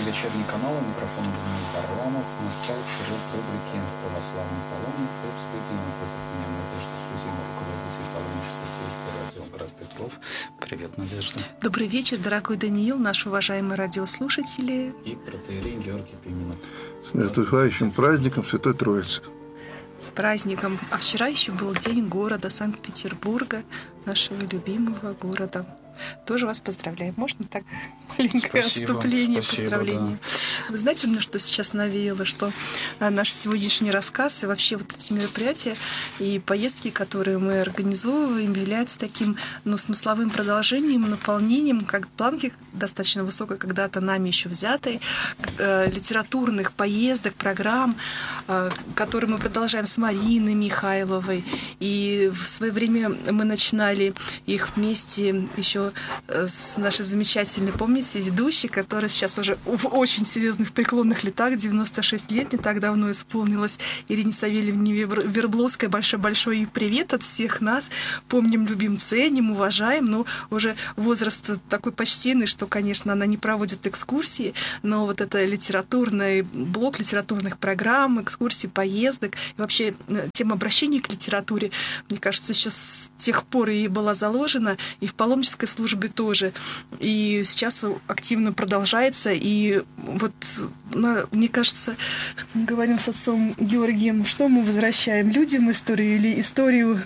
вечерний канал, микрофон Даниил Харламов. Настал черед рубрики «Православный паломник». В студии напротив меня Надежда Сузина, руководитель паломнической службы радио «Град Петров». Привет, Надежда. Добрый вечер, дорогой Даниил, наши уважаемые радиослушатели. И протоиерей Георгий Пименов. С наступающим праздником Святой Троицы. С праздником. А вчера еще был день города Санкт-Петербурга, нашего любимого города. Тоже вас поздравляю. Можно так маленькое отступление, поздравление? Да. Вы знаете, мне что сейчас навеяло, что наш сегодняшний рассказ и вообще вот эти мероприятия и поездки, которые мы организовываем, являются таким, смысловым продолжением, наполнением, как планки достаточно высокой, когда-то нами еще взятой, литературных поездок, программ, которые мы продолжаем с Мариной Михайловой. И в свое время мы начинали их вместе еще с нашей замечательной, помните, ведущей, которая сейчас уже в очень серьезных преклонных летах, 96 лет, не так давно исполнилось, Ирине Савельевне Вербловской. Большой привет от всех нас. Помним, любим, ценим, уважаем, но уже возраст такой почтенный, что, конечно, она не проводит экскурсии, но вот это литературный блок литературных программ, экскурсий, поездок, и вообще тема обращения к литературе, мне кажется, еще с тех пор и была заложена, и в паломнической службе тоже. И сейчас активно продолжается. И вот, мне кажется, мы говорим с отцом Георгием, что мы возвращаем? Людям историю или историю,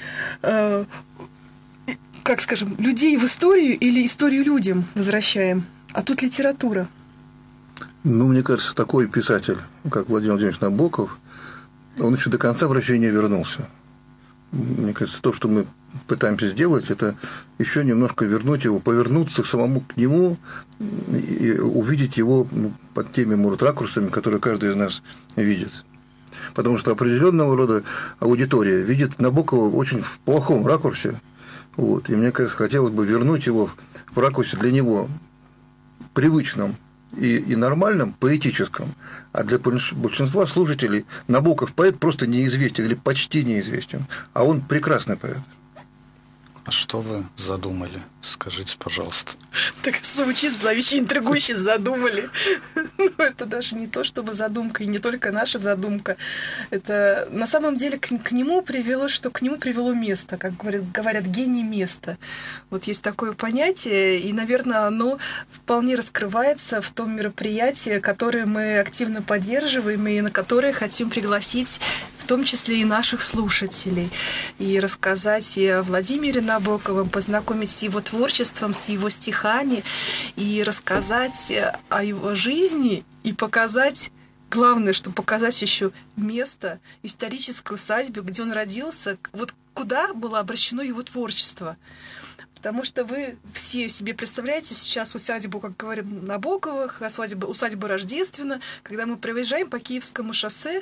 людей в историю или историю людям возвращаем? А тут литература. Мне кажется, такой писатель, как Владимир Владимирович Набоков, он еще до конца вращения вернулся. Мне кажется, то, что мы пытаемся сделать, это еще немножко вернуть его, повернуться самому к нему и увидеть его под теми, ракурсами, которые каждый из нас видит. Потому что определенного рода аудитория видит Набокова очень в плохом ракурсе. И мне кажется, хотелось бы вернуть его в ракурсе для него привычном и нормальном, поэтическом. А для большинства слушателей Набоков поэт просто неизвестен или почти неизвестен. А он прекрасный поэт. А что вы задумали? Скажите, пожалуйста. Так звучит зловеще, интригующе, задумали. Это даже не то, чтобы задумка, и не только наша задумка. Это на самом деле к нему привело место, как говорят, гений места. Вот есть такое понятие, и, наверное, оно вполне раскрывается в том мероприятии, которое мы активно поддерживаем, и на которое хотим пригласить в том числе и наших слушателей, и рассказать и о Владимире Набоковом, познакомить с его творчеством, с его стихами, и рассказать о его жизни, и показать, главное, что показать еще место, историческую усадьбу, где он родился, вот куда было обращено его творчество. Потому что вы все себе представляете сейчас усадьбу, как говорим, Набоковых, усадьбу Рождествена, когда мы проезжаем по Киевскому шоссе,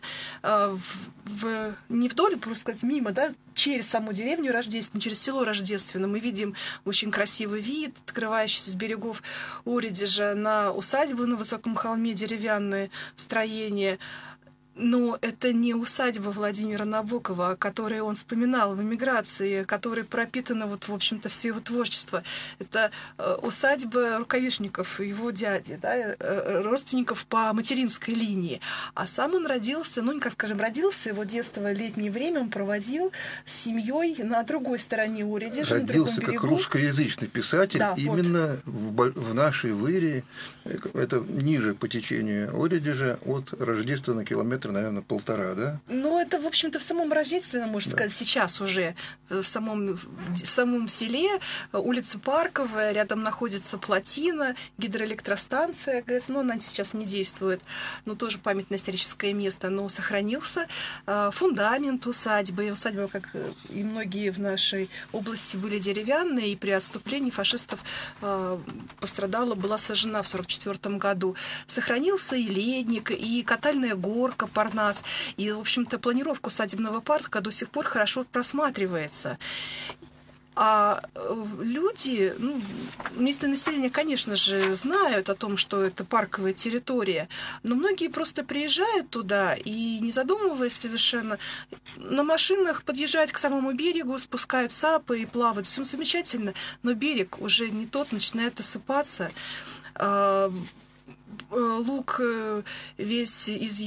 не вдоль, просто сказать, мимо, через саму деревню Рождественно, через село Рождественно, мы видим очень красивый вид, открывающийся с берегов Оридежа на усадьбу на высоком холме, деревянное строение. Но это не усадьба Владимира Набокова, о которой он вспоминал в эмиграции, которой пропитано, в общем-то, все его творчество. Это усадьба Рукавишников, его дяди, родственников по материнской линии. А сам он родился, родился, его детство, летнее время он проводил с семьей на другой стороне Оридежа, на другом берегу. Родился как русскоязычный писатель, именно в нашей выре, это ниже по течению Оридежа, от Рождества километра, наверное, 1,5, да? Это, в общем-то, в самом Рождественном, можно сказать, сейчас уже, в самом селе, улица Парковая, рядом находится плотина, гидроэлектростанция ГЭС, она сейчас не действует, но тоже памятное историческое место, но сохранился фундамент усадьбы. Усадьба, как и многие в нашей области, были деревянные, и при отступлении фашистов была сожжена в 1944 году. Сохранился и ледник, и катальная горка, Парнас. И, в общем-то, планировка усадебного парка до сих пор хорошо просматривается. А люди, местное население, конечно же, знают о том, что это парковая территория, но многие просто приезжают туда и, не задумываясь совершенно, на машинах подъезжают к самому берегу, спускают сапы и плавают. Все замечательно, но берег уже не тот, начинает осыпаться. луг весь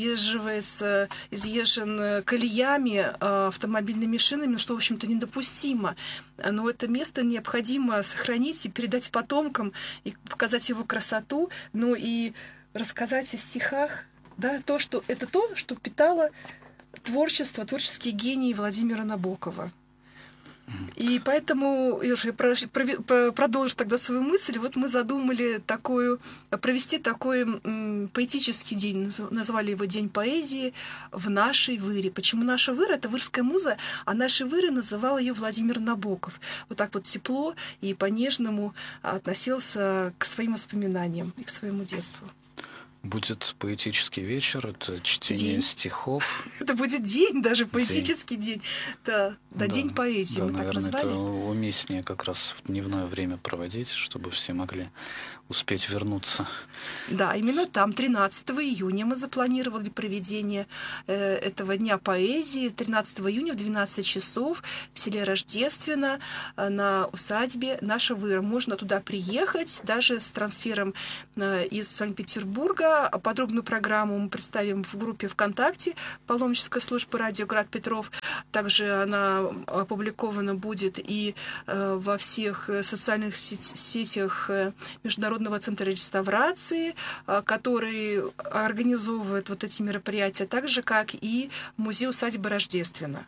изъезжен колеями, автомобильными шинами, что, в общем-то, недопустимо. Но это место необходимо сохранить и передать потомкам, и показать его красоту, ну и рассказать о стихах, да, то, что питало творческий гений Владимира Набокова. И поэтому, я продолжу тогда свою мысль, вот мы задумали провести такой поэтический день, назвали его День поэзии в нашей Выре. Почему наша Выра? Это вырская муза, а нашей Выры называл ее Владимир Набоков. Вот так вот тепло и по-нежному относился к своим воспоминаниям и к своему детству. Будет поэтический вечер, это чтение стихов. Это будет день, даже поэтический день. Да, день поэзии, да, мы так назвали. Это уместнее как раз в дневное время проводить, чтобы все могли успеть вернуться. Да, именно там, 13 июня мы запланировали проведение этого Дня поэзии. 13 июня в 12 часов в селе Рождественно на усадьбе «Наша Выра». Можно туда приехать, даже с трансфером из Санкт-Петербурга. Подробную программу мы представим в группе ВКонтакте паломнической службы «Радио Град Петров». Также она опубликована будет и во всех социальных сетях Международного центра реставрации, который организовывает вот эти мероприятия, так же, как и музей усадьбы Рождественно.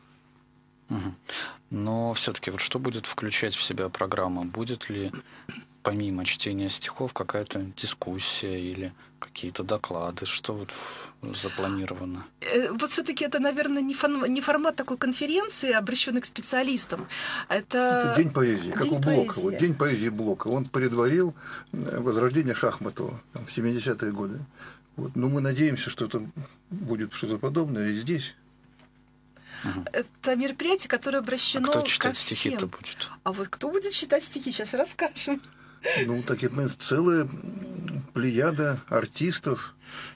Но все-таки вот что будет включать в себя программа? Будет ли помимо чтения стихов какая-то дискуссия или какие-то доклады? Что вот запланировано? Вот все-таки это, наверное, не формат такой конференции, обращенный к специалистам. Это День поэзии, как у Блока. Вот День поэзии Блока. Он предварил возрождение Шахматова в 70-е годы. Вот. Но мы надеемся, что это будет что-то подобное и здесь. Это мероприятие, которое обращено ко всем. Кто читать стихи-то будет? А вот кто будет читать стихи, сейчас расскажем. Ну, так и целая плеяда артистов.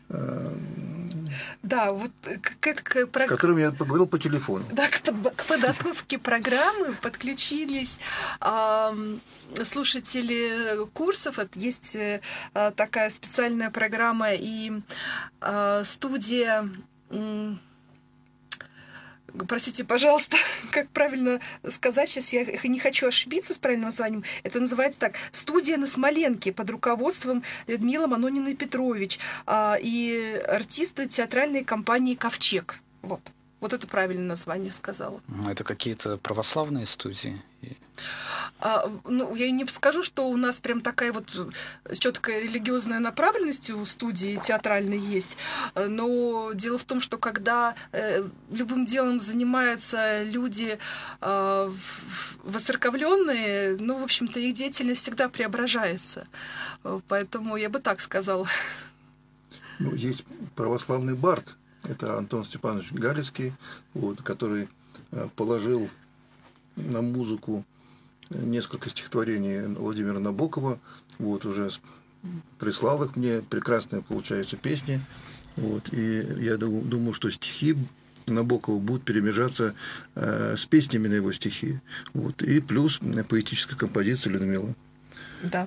Да, вот с которыми я поговорил по телефону. Да, к подготовке программы подключились слушатели курсов. Есть такая специальная программа и студия... Простите, пожалуйста, как правильно сказать, сейчас я не хочу ошибиться с правильным названием. Это называется так: «Студия на Смоленке» под руководством Людмилы Манониной-Петрович и артисты театральной компании «Ковчег». Вот это правильное название сказала. Это какие-то православные студии? Ну, я не скажу, что у нас прям такая вот четкая религиозная направленность у студии театральной есть, но дело в том, что когда любым делом занимаются люди воцерковленные, ну, в общем-то, их деятельность всегда преображается. Поэтому я бы так сказала. Ну, есть православный бард. Это Антон Степанович Галицкий, который положил на музыку несколько стихотворений Владимира Набокова. Уже прислал их мне. Прекрасные, получаются, песни. И я думаю, что стихи Набокова будут перемежаться с песнями на его стихи. И плюс поэтическая композиция Людмилы. Да.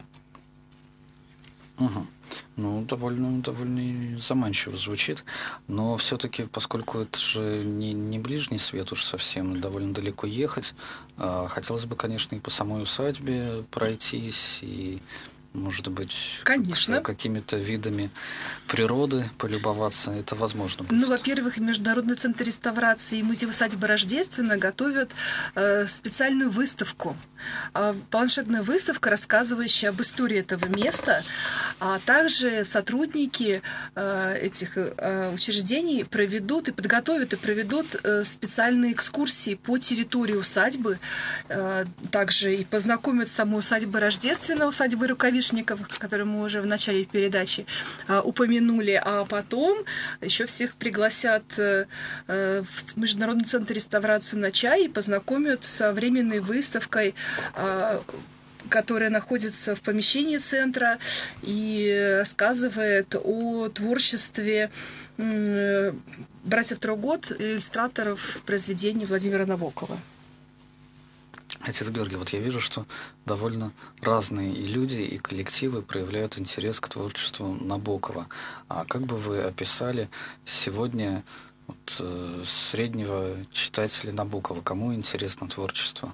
Угу. Ну, довольно заманчиво звучит, но все-таки, поскольку это же не ближний свет уж совсем, довольно далеко ехать, хотелось бы, конечно, и по самой усадьбе пройтись, и, может быть, конечно, какими-то видами природы полюбоваться. Это возможно будет. Ну, во-первых, Международный центр реставрации и музей усадьбы Рождественно готовят специальную выставку. Планшетная выставка, рассказывающая об истории этого места, а также сотрудники этих учреждений подготовят и проведут специальные экскурсии по территории усадьбы, также и познакомят с самой усадьбой Рождественно, усадьбой Рукавишниковых, которую мы уже в начале передачи упомянули, а потом еще всех пригласят в Международный центр реставрации на чай и познакомят со временной выставкой, которая находится в помещении центра и рассказывает о творчестве братьев Трогот, иллюстраторов произведений Владимира Набокова. Отец Георгий, вот я вижу, что довольно разные и люди, и коллективы проявляют интерес к творчеству Набокова. А как бы вы описали сегодня среднего читателя Набокова? Кому интересно творчество?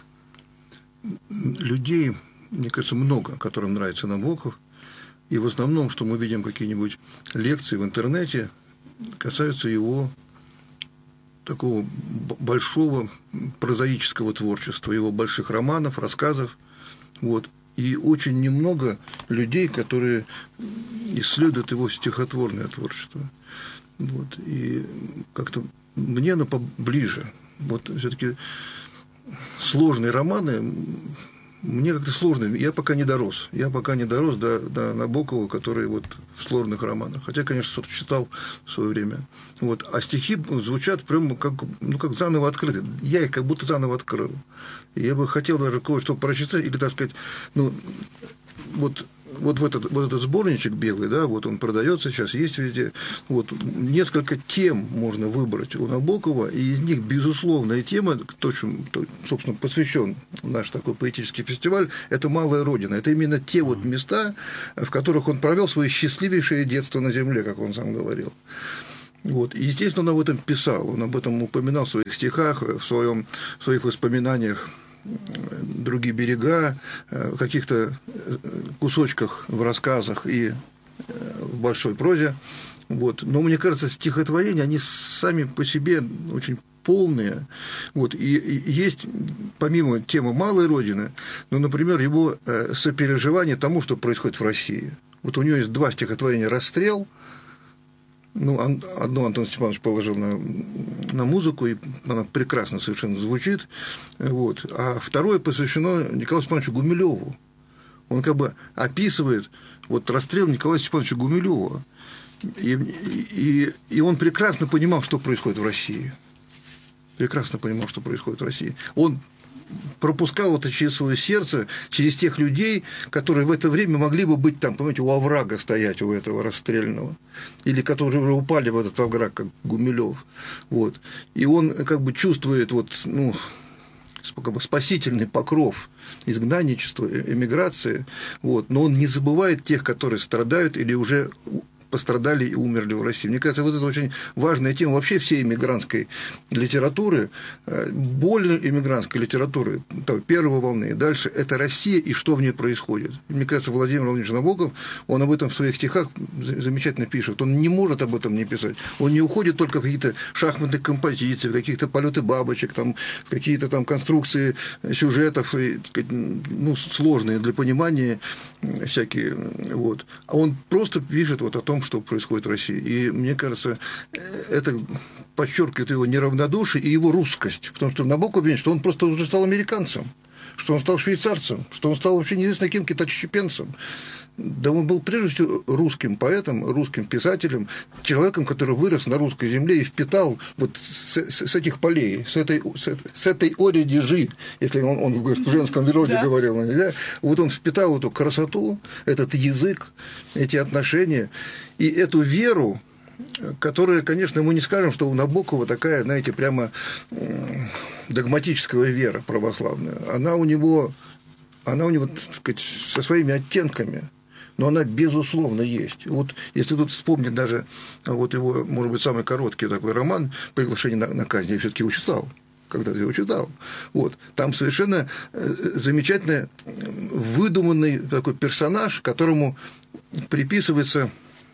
Людей, мне кажется, много, которым нравится Набоков. И в основном, что мы видим какие-нибудь лекции в интернете, касаются его такого большого прозаического творчества, его больших романов, рассказов. Вот. И очень немного людей, которые исследуют его стихотворное творчество. Вот. И как-то мне оно поближе. Вот все-таки сложные романы мне как-то сложно. Я пока не дорос. Я пока не дорос до Набокова, который вот в сложных романах. Хотя, конечно, что-то читал в свое время. Вот. А стихи звучат прямо как заново открыты. Я их как будто заново открыл. И я бы хотел даже кое-что прочитать, или, так сказать, вот этот сборничек белый, да, вот он продается сейчас, есть везде. Вот несколько тем можно выбрать у Набокова, и из них безусловная тема, то, чем, собственно, посвящен наш такой поэтический фестиваль, это «Малая Родина». Это именно те вот места, в которых он провел свое счастливейшее детство на земле, как он сам говорил. Вот. И, естественно, он об этом писал, он об этом упоминал в своих стихах, в своих воспоминаниях «Другие берега», в каких-то кусочках в рассказах и в большой прозе. Вот. Но, мне кажется, стихотворения, они сами по себе очень полные. Вот. И есть, помимо темы «Малой Родины», например, его сопереживание тому, что происходит в России. Вот у него есть 2 стихотворения «Расстрел». Одно Антон Степанович положил на музыку, и она прекрасно совершенно звучит. Вот. А второе посвящено Николаю Степановичу Гумилеву. Он как бы описывает вот расстрел Николая Степановича Гумилева. И он прекрасно понимал, что происходит в России. Прекрасно понимал, что происходит в России. Он пропускал это через свое сердце, через тех людей, которые в это время могли бы быть там, понимаете, у оврага стоять, у этого расстрелянного, или которые уже упали в этот овраг, как Гумилев. Вот. И он как бы чувствует спасительный покров изгнанничества, эмиграции, вот, но он не забывает тех, которые страдают или уже пострадали и умерли в России. Мне кажется, вот это очень важная тема вообще всей иммигрантской литературы, более иммигрантской литературы первой волны, и дальше это Россия и что в ней происходит. Мне кажется, Владимир Владимирович Набоков, он об этом в своих стихах замечательно пишет. Он не может об этом не писать. Он не уходит только в какие-то шахматные композиции, в каких-то полеты бабочек, там, в какие-то там конструкции сюжетов, сложные для понимания всякие. Вот. А он просто пишет вот о том, что происходит в России. И мне кажется, это подчеркивает его неравнодушие и его русскость. Потому что Набоков видит, что он просто уже стал американцем, что он стал швейцарцем, что он стал вообще неизвестно кем, каким-то отщепенцем. Да он был прежде всего русским поэтом, русским писателем, человеком, который вырос на русской земле и впитал вот с этих полей, с этой оредежи, если он в женском роде говорил, да? Вот он впитал эту красоту, этот язык, эти отношения и эту веру, которая, конечно, мы не скажем, что у Набокова такая, знаете, прямо догматическая вера православная. Она у него, так сказать, со своими оттенками, но она, безусловно, есть. Вот если тут вспомнить даже вот его, может быть, самый короткий такой роман «Приглашение на казнь», я все-таки его читал, когда-то его читал. Вот. Там совершенно замечательно выдуманный такой персонаж, которому приписывается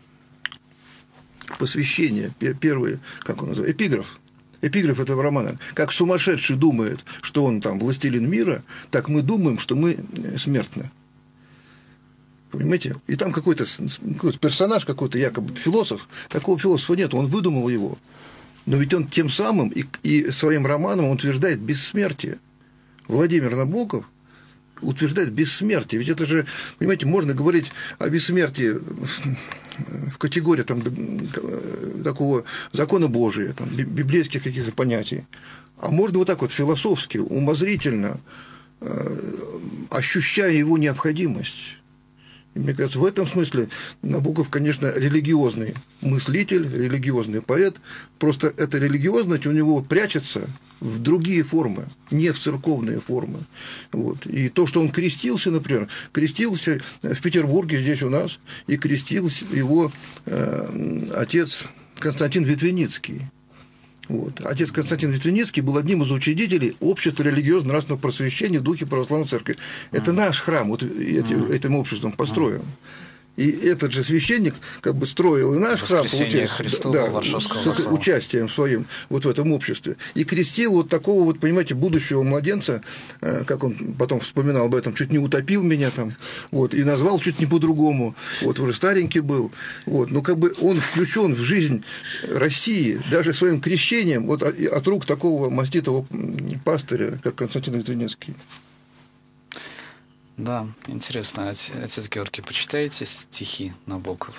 посвящение, первый, как он называется, эпиграф этого романа. Как сумасшедший думает, что он там властелин мира, так мы думаем, что мы смертны. Понимаете? И там какой-то персонаж, какой-то якобы философ, такого философа нет, он выдумал его. Но ведь он тем самым и своим романом он утверждает бессмертие. Владимир Набоков утверждает бессмертие. Ведь это же, понимаете, можно говорить о бессмертии в категории там, такого закона Божия, там, библейских каких-то понятий. А можно вот так вот философски, умозрительно, ощущая его необходимость. И мне кажется, в этом смысле Набоков, конечно, религиозный мыслитель, религиозный поэт. Просто эта религиозность у него прячется в другие формы, не в церковные формы. Вот. И то, что он крестился, например, крестился в Петербурге, здесь у нас, и крестился его отец Константин Ветвеницкий. Вот. Отец Константин Ветвеницкий был одним из учредителей общества религиозно-нравственного просвещения в духе православной церкви. Это наш храм вот этим обществом построен. И этот же священник как бы строил и наш храм, с участием своим вот в этом обществе. И крестил вот такого вот, понимаете, будущего младенца, как он потом вспоминал об этом, чуть не утопил меня там, вот, и назвал чуть не по-другому. Вот, уже старенький был. Вот, но как бы он включен в жизнь России даже своим крещением вот от рук такого маститого пастыря, как Константин Ветвеницкий. Да, интересно. Отец Георгий, почитаете стихи Набокова?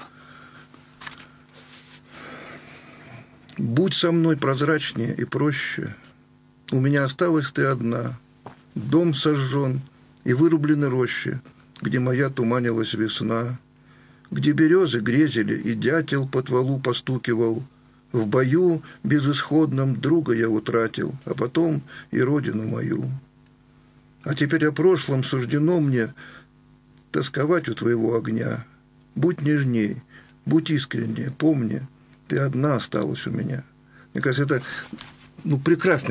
«Будь со мной прозрачнее и проще, у меня осталась ты одна, дом сожжен и вырублены рощи, где моя туманилась весна, где березы грезили и дятел по стволу постукивал, в бою безысходном друга я утратил, а потом и родину мою. А теперь о прошлом суждено мне тосковать у твоего огня. Будь нежней, будь искреннее, помни, ты одна осталась у меня». Мне кажется, это прекрасно.